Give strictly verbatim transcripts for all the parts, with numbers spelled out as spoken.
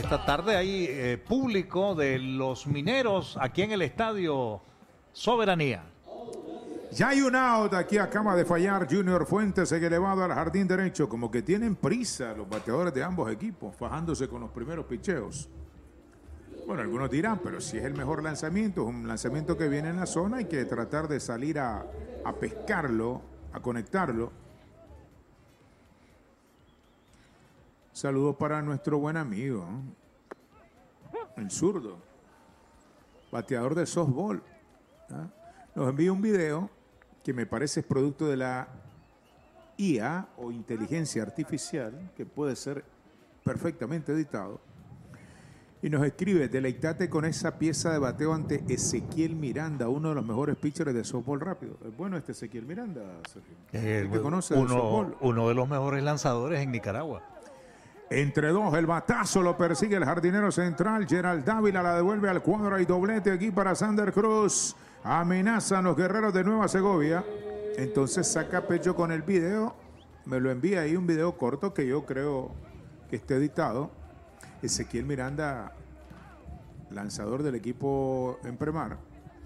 esta tarde hay eh, público de los Mineros aquí en el estadio Soberanía. Ya hay un out, aquí acaba de fallar Junior Fuentes en elevado al jardín derecho, como que tienen prisa los bateadores de ambos equipos, fajándose con los primeros picheos. Bueno, algunos dirán, pero si es el mejor lanzamiento, es un lanzamiento que viene en la zona, hay que tratar de salir a, a pescarlo, a conectarlo. Saludos para nuestro buen amigo, ¿eh? El zurdo, bateador de softball. ¿eh? Nos envía un video que me parece es producto de la I A o inteligencia artificial, que puede ser perfectamente editado. Y nos escribe: deleitate con esa pieza de bateo ante Ezequiel Miranda, uno de los mejores pitchers de softball rápido. Es bueno este Ezequiel Miranda, Sergio. Eh, ¿Te conoce uno, de softball? uno de los mejores lanzadores en Nicaragua. Entre dos, el batazo lo persigue el jardinero central. Gerald Dávila la devuelve al cuadro. Hay doblete aquí para Sander Cruz. Amenazan los guerreros de Nueva Segovia. Entonces saca pecho con el video. Me lo envía ahí un video corto que yo creo que esté editado. Ezequiel Miranda, lanzador del equipo en Premar.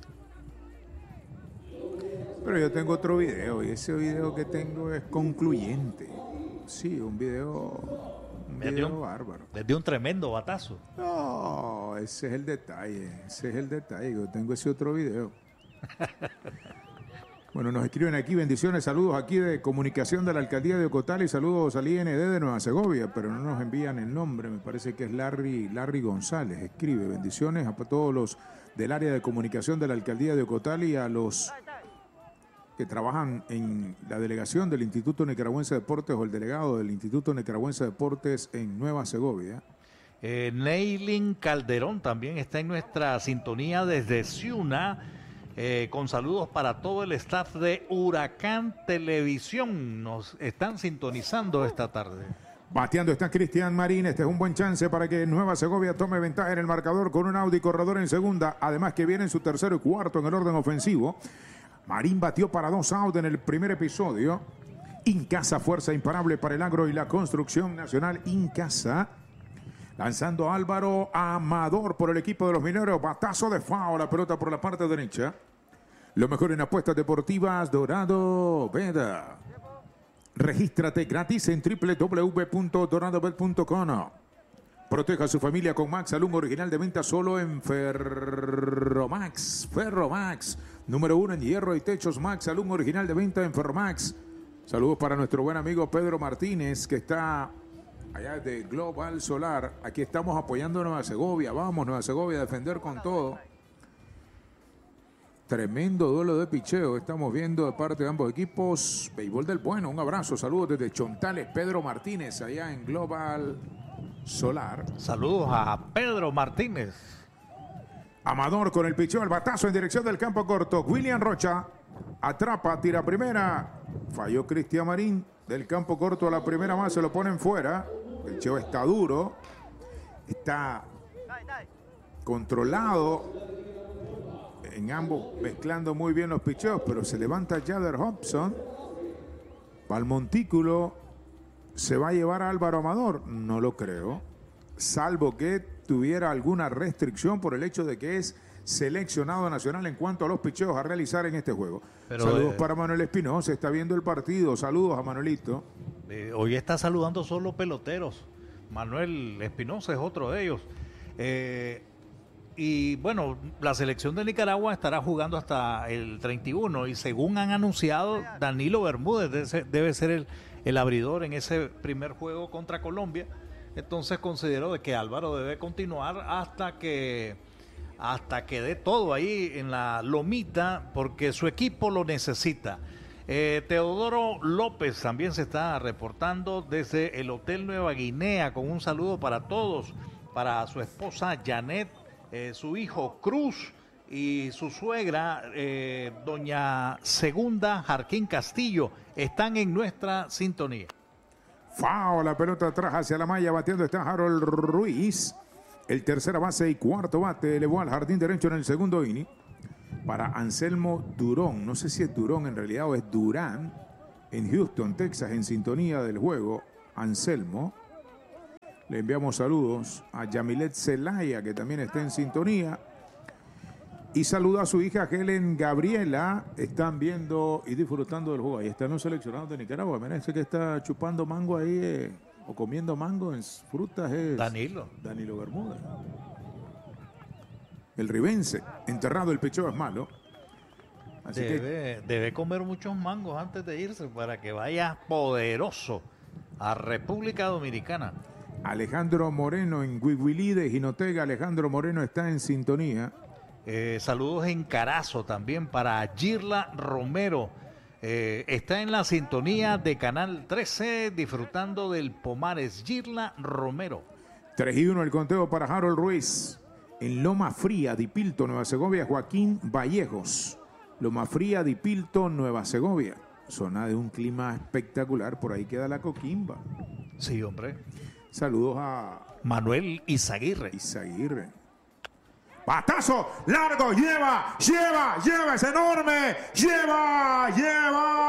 Pero yo tengo otro video y ese video que tengo es concluyente. Sí, un video... Desde un, bárbaro. Desde un tremendo batazo. No, ese es el detalle. Ese es el detalle. Yo tengo ese otro video. Bueno, nos escriben aquí, bendiciones, saludos aquí de comunicación de la alcaldía de Ocotali, saludos al I N D de Nueva Segovia, pero no nos envían el nombre, me parece que es Larry, Larry González. Escribe, bendiciones a todos los del área de comunicación de la alcaldía de Ocotali, a los que trabajan en la delegación del Instituto Nicaragüense de Deportes o el delegado del Instituto Nicaragüense de Deportes en Nueva Segovia. Eh, Neilin Calderón también está en nuestra sintonía desde Ciuna, eh, con saludos para todo el staff de Huracán Televisión. Nos están sintonizando esta tarde. Bateando está Cristian Marín. Este es un buen chance para que Nueva Segovia tome ventaja en el marcador con un Audi corredor en segunda. Además que viene en su tercero y cuarto en el orden ofensivo. Marín batió para dos outs en el primer episodio. Incasa, fuerza imparable para el agro y la construcción nacional. Incasa. Lanzando Álvaro Amador por el equipo de los Mineros. Batazo de foul, la pelota por la parte derecha. Lo mejor en apuestas deportivas, Dorado Veda. Regístrate gratis en w w w punto dorado bet punto com. Proteja a su familia con Max Alum, original de venta solo en Ferromax. Ferromax, número uno en hierro y techos. Max Alum, original de venta en Ferromax. Saludos para nuestro buen amigo Pedro Martínez, que está allá de Global Solar. Aquí estamos apoyando a Nueva Segovia. Vamos, Nueva Segovia, a defender con todo. Tremendo duelo de picheo estamos viendo de parte de ambos equipos. Béisbol del bueno, un abrazo, saludos desde Chontales, Pedro Martínez, allá en Global Solar. Saludos a Pedro Martínez. Amador con el picheo, el batazo en dirección del campo corto. William Rocha atrapa, tira primera. Falló Cristian Marín del campo corto a la primera más, se lo ponen fuera. El picheo está duro, está controlado. En ambos mezclando muy bien los picheos, pero se levanta Jader Hobson. Va al montículo. ¿Se va a llevar a Álvaro Amador? No lo creo. Salvo que tuviera alguna restricción por el hecho de que es seleccionado nacional en cuanto a los picheos a realizar en este juego. Pero, saludos eh, para Manuel Espinosa. Está viendo el partido. Saludos a Manuelito. Eh, hoy está saludando solo peloteros. Manuel Espinosa es otro de ellos. Eh... Y bueno, la selección de Nicaragua estará jugando hasta el treinta y uno y según han anunciado, Danilo Bermúdez debe ser, debe ser el, el abridor en ese primer juego contra Colombia. Entonces considero de que Álvaro debe continuar hasta que hasta que dé todo ahí en la lomita, porque su equipo lo necesita. Eh, Teodoro López también se está reportando desde el Hotel Nueva Guinea, con un saludo para todos, para su esposa Janet, Eh, su hijo Cruz y su suegra eh, doña Segunda Jarquín Castillo están en nuestra sintonía. Foul, la pelota atrás hacia la malla, batiendo está Harold Ruiz. El tercera base y cuarto bate elevó al jardín derecho en el segundo inning para Anselmo Durón. No sé si es Durón en realidad o es Durán, en Houston, Texas, en sintonía del juego. Anselmo Le enviamos saludos a Yamilet Zelaya, que también está en sintonía. Y saluda a su hija Helen Gabriela. Están viendo y disfrutando del juego. Ahí están los seleccionados de Nicaragua. Mira, ese que está chupando mango ahí eh, o comiendo mango en frutas es Danilo. Danilo Bermúdez. El ribense, enterrado el pecho es malo. Así debe, que debe comer muchos mangos antes de irse para que vaya poderoso a República Dominicana. Alejandro Moreno en Huihuilí de Jinotega. Alejandro Moreno está en sintonía. Eh, saludos en Carazo también para Girla Romero. Eh, está en la sintonía de Canal trece disfrutando del Pomares. Girla Romero. tres y uno el conteo para Harold Ruiz. En Loma Fría, Dipilto, Nueva Segovia, Joaquín Vallejos. Loma Fría, Dipilto, Nueva Segovia. Zona de un clima espectacular. Por ahí queda la Coquimba. Sí, hombre. Saludos a Manuel Izaguirre. Izaguirre. Batazo largo, lleva, lleva, lleva, es enorme, lleva, lleva.